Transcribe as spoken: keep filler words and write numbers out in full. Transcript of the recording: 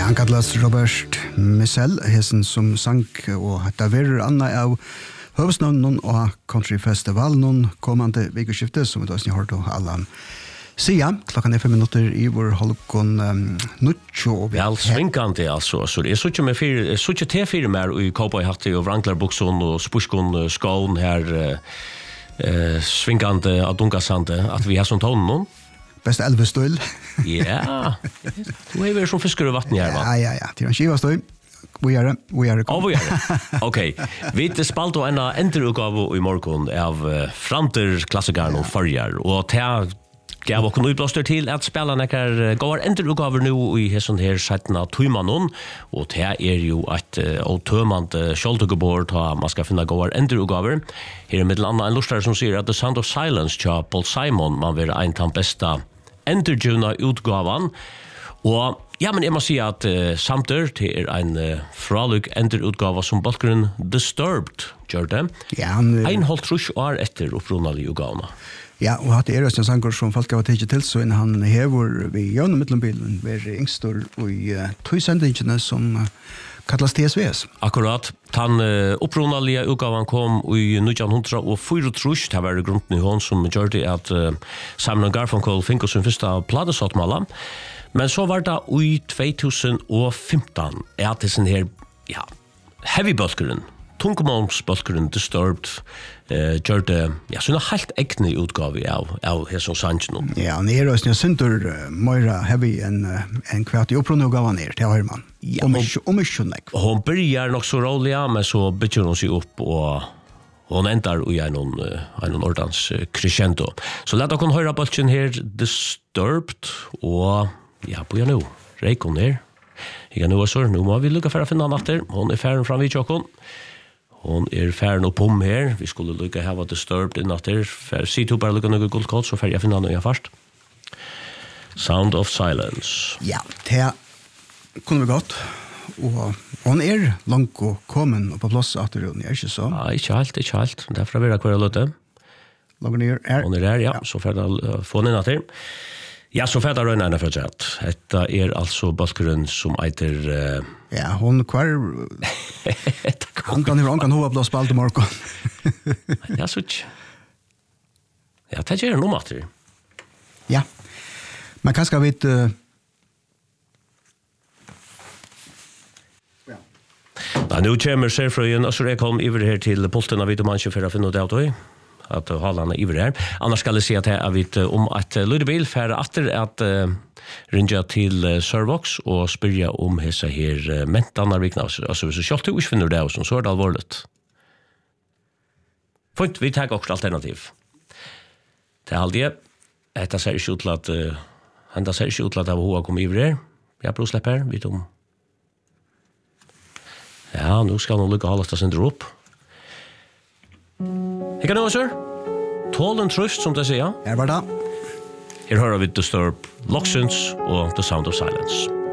han kallas Robert Missel, hesen som sang, og det var Anna av høvesnånden og Country Festival, noen kommende vikeskifte, som vi da har hørt Allan Sia. Klokkan er fem minutter i vår holkon um, Nuccio. Ja, svinkande, altså. Så jeg så ikke med fire, jeg så ikke til fire mer i cowboyhatte og wranglerbukson og sporskon skån her, uh, svinkande av dunkasande, at vi har sånn tonen noen. Best elvestøl. Ja, du har vært som fisker og vatten her, va? Ja, ja, ja, til en skivastøy. Vi er det, vi er det. Å, vi er det. Ok, vi spalt og en enderutgave i morgen av uh, Framter-klassikeren og Farjar, og til gav oss utblåster til at spela nekkar går enderutgaver nå i hesson her settene tøymannen, og det er jo et uh, tømande kjoldtuggebord til man skal finne går enderutgaver. Her er mitt annet en lustare som sier at The Sound of Silence til Paul Simon man vil en av besta endergjuna utgavan, og ja, men jeg må si at uh, Samter til er en uh, fralyk enderutgava som balkeren Disturbed gjør det. Ja, han... Uh... En holdt trus år etter opprunalige utgavene. Ja, og hatt er også en sanger som folk har tatt til, så han hever ved Jønne Midtlandbilen ved Yngstor og i uh, tøysendingene som uh, kallas T S V S. Akkurat, den uh, opprunalige utgaven kom i nitton oh four, det var grunden i hånd som gjør det at uh, Simon Garfunkel fikk sin første pladesottmala. Men så var det i twenty fifteen at det sånn her, ja, heavy-bølgeren, tungmålsbølgeren Disturbed, uh, gjør det, ja, sånn en helt ekne utgave av, av Hesson Sanchino. Ja, han er også en synder uh, mer heavy enn uh, en kvart i opprunnet utgaven er, det har man. Ja, om ikke nek. Hun begynner nok så rolig, ja, men så bytter hun seg opp, og hon endar i en, en ordens crescendo. Så lett dere høre bølgen her, Disturbed, og ja, på jeg nå, reik hun her. Jeg kan nå også, nå må vi lukke for å finne han etter. Hun er ferdig fram vid tjokken. Hun er ferdig opp om her. Vi skulle lukke hava Disturbed inn etter. Si to bare lukke noe guldkål, så ferdig jeg finne han igjen først. Sound of Silence. Ja, det kunne vi gått. Og hun er langt og kommet på plass etter hun, er ikke så? Ja, ikke helt, ikke helt. Derfor er vi hver løte. Langt ned er. Hun er her, ja. ja. Så ferdig å få den inn etter. Ja, så fædda røyna enn for sett. Dette er altså balkeren som eiter... Uh... Ja, hun kvar... han kan jo ankan hova blå spalt i morgon. ja, så ikke... Ja, det gjør noe mater. Ja. Men hva skal vi... Uh... Ja. Nei, nå kommer Serfrøyen Øssur Ekholm iver her til Polten av Vitomansje for å finne ut av det. At Halland er iver her. Annars skal jeg si at jeg er vidt om at Lurebil færre atter at uh, rinja til uh, Servox og spyrja om hessa her uh, mentannar vikna. Altså hvis du selv ikke finner det også, så er det alvorlig. Fint, vi tar også alternativ. Til halvdige, dette ser ikke ut til at uh, henda ser ikke ut til at hoa kom iver her. Jeg prøver å slippe her, vidt om. Ja, nå skal noen lykke halvast av sin drop. Jeg kan nå, sir. Tall and Trust, som det sier. Her var det. Her hører vi Disturb, Loxins og The Sound of Silence.